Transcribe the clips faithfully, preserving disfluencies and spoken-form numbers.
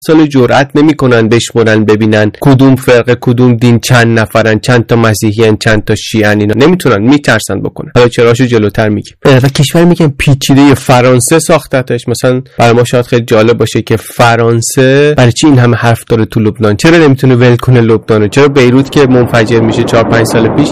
سال جرأت نمیکنن بشمرن ببینن کدوم فرقه کدوم دین چند نفرن، چند تا مسیحیان چند تا شیعن، اینا نمیتونن، میترسن بکنن. حالا چراشو جلوتر میگیم. و کشور میگن پیچیده. فرانسه ساختتش. مثلا برای ما شاید خیلی جالب باشه که فرانسه برای چی این همه حرف داره تو لبنان، چرا نمیتونه ول کنه لبنانو، چرا بیروت که منفجر میشه چهار پنج سال پیش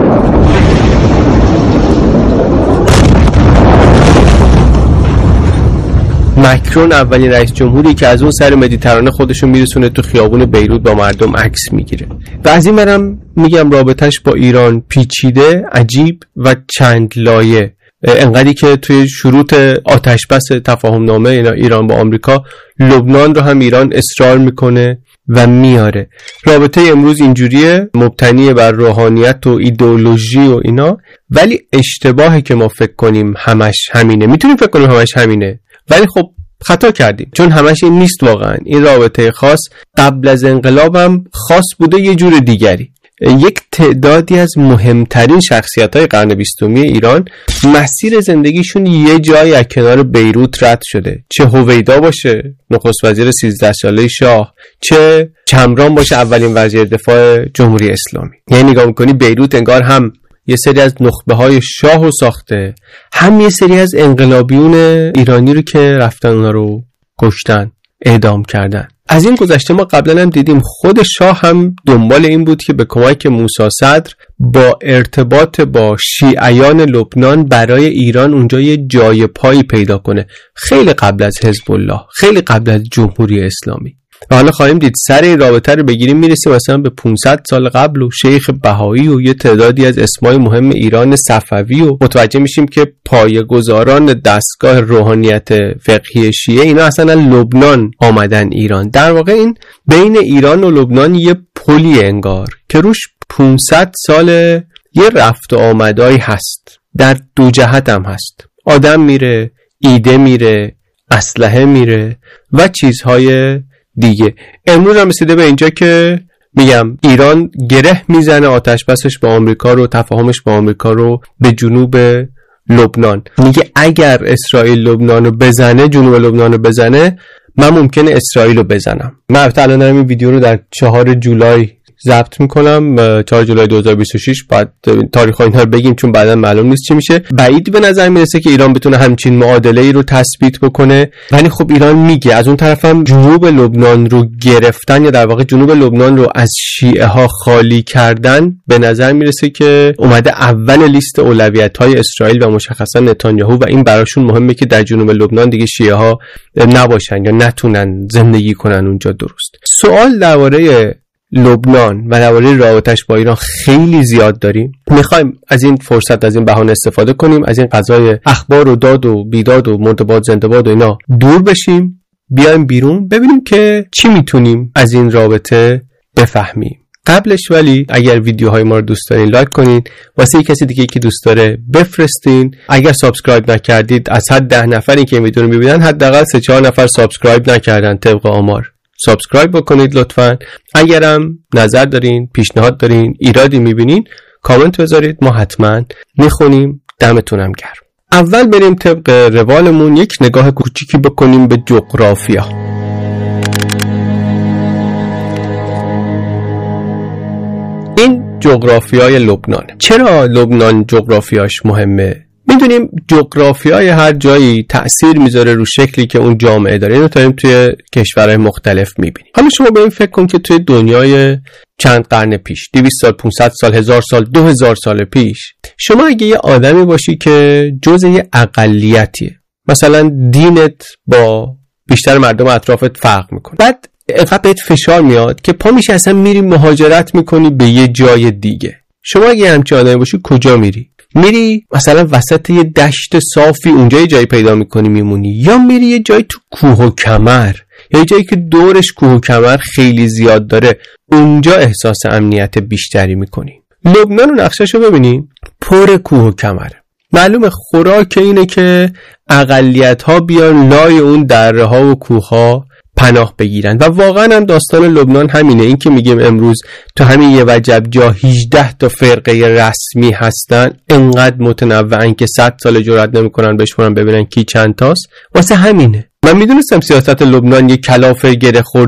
مکرون اولین رئیس جمهوری که از اون سر مدیترانه خودشو میرسونه تو خیابون بیروت با مردم عکس میگیره. و از این برم میگم رابطش با ایران پیچیده، عجیب و چند لایه. انقدری که توی شروط آتش بس تفاهم نامه ایران با آمریکا، لبنان رو هم ایران اصرار میکنه و میاره. رابطه امروز اینجوریه، مبتنی بر روحانیت و ایدئولوژی و اینا، ولی اشتباهه که ما فکر کنیم همش همینه. میتونیم فکر کنیم همش همینه، ولی خب خطا کردیم، چون همش این نیست واقعا. این رابطه خاص قبل از انقلاب هم خاص بوده یه جور دیگری. یک تعدادی از مهمترین شخصیت‌های قرن بیستمی ایران مسیر زندگیشون یه جایی از کنار بیروت رد شده، چه هویدا باشه نخست وزیر سیزده ساله شاه، چه چمران باشه اولین وزیر دفاع جمهوری اسلامی. یعنی نگاه می‌کنی بیروت انگار هم یه سری از نخبه‌های شاهو ساخته، هم یه سری از انقلابیون ایرانی رو که رفتن اونا رو کشتن، اعدام کردن. از این گذشته ما قبلا هم دیدیم خود شاه هم دنبال این بود که به کمک موسی صدر با ارتباط با شیعیان لبنان برای ایران اونجا یه جای پایی پیدا کنه، خیلی قبل از حزب الله، خیلی قبل از جمهوری اسلامی. و حالا خواهیم دید سر این رابطه رو بگیریم میرسیم مثلا به پانصد سال قبل و شیخ بهایی و یه تعدادی از اسمای مهم ایران صفوی و متوجه میشیم که پایه‌گذاران دستگاه روحانیت فقهی شیعه اینا اصلا لبنان آمدن ایران. در واقع این بین ایران و لبنان یه پلی انگار که روش پانصد سال یه رفت و آمدایی هست، در دو جهت هم هست. آدم میره، ایده میره، اسلحه میره و چیزهای دیگه. امروز هم رسیده به اینجا که میگم ایران گره میزنه آتش بسش با آمریکا رو، تفاهمش با آمریکا رو به جنوب لبنان. میگه اگر اسرائیل لبنان رو بزنه، جنوب لبنان رو بزنه، من ممکنه اسرائیل رو بزنم. من البته الان دارم این ویدیو رو در چهار جولای ضبط میکنم، چهار جولای دو هزار و بیست و شش. بعد تاریخ اینها رو بگیم چون بعدا معلوم نیست چی میشه. بعید به نظر میرسه که ایران بتونه همچین معادله‌ای رو تثبیت بکنه، ولی خب ایران میگه از اون طرف هم جنوب لبنان رو گرفتن یا در واقع جنوب لبنان رو از شیعه ها خالی کردن به نظر میرسه که اومده اول لیست اولویت‌های اسرائیل و مشخصا نتانیاهو، و این براشون مهمه که در جنوب لبنان دیگه شیعه ها نباشن یا نتونن زندگی کنن اونجا. درست. سوال درباره لبنان و درباره رابطش با ایران خیلی زیاد داریم. میخوایم از این فرصت، از این بهانه استفاده کنیم، از این قضای اخبار و داد و بیداد و مردباد زنده‌باد و اینا دور بشیم، بیایم بیرون ببینیم که چی میتونیم از این رابطه بفهمیم. قبلش ولی اگر ویدیوهای ما رو دوست دارین لایک کنین، واسه کسی دیگه که دوست داره بفرستین. اگر سابسکرایب نکردید، از حد ده نفری که میتونن ببینن حداقل سه چهار نفر سابسکرایب نکردن طبق آمار. سابسکرایب بکنید لطفاً. اگرم نظر دارین، پیشنهاد دارین، ایرادی میبینین، کامنت بذارید، ما حتما میخونیم. دمتونم گرم. اول بریم طبق روالمون یک نگاه کوچیکی بکنیم به جغرافیا. این جغرافیای لبنان. چرا لبنان جغرافیاش مهمه؟ میدونیم جغرافیای هر جایی تأثیر میذاره رو شکلی که اون جامعه داره. اینو تا توی کشورهای مختلف میبینیم. حالا شما به این فکر کن که توی دنیای چند قرن پیش، دویست سال، پانصد سال، هزار سال، دو هزار سال پیش، شما اگه یه آدمی باشی که جزء یه اقلیتیه، مثلا دینت با بیشتر مردم اطرافت فرق میکنه، بعد اینقدر بهت فشار میاد که پا میشه اصلا میری مهاجرت میکنی به یه جای دیگه. شما اگه همچین آدمی باشی کجا میری؟ میری مثلا وسط یه دشت صافی، اونجا یه جایی پیدا میکنی میمونی، یا میری یه جایی تو کوه و کمر، یا یه جایی که دورش کوه و کمر خیلی زیاد داره، اونجا احساس امنیت بیشتری میکنی. لبنان و نقشه‌شو ببینین، پر کوه و کمره. معلومه خوراک اینه که اقلیت‌ها بیان لای اون دره‌ها و کوه‌ها پناه بگیرن، و واقعا هم داستان لبنان همینه. این که میگیم امروز تو همین یه وجب جا هجده تا فرقه رسمی هستن، انقدر متنوعن که صد سال جرئت نمیکنن بشمارن ببینن کی چند تاست، واسه همینه. من میدونستم سیاست لبنان یک کلافه گره خورده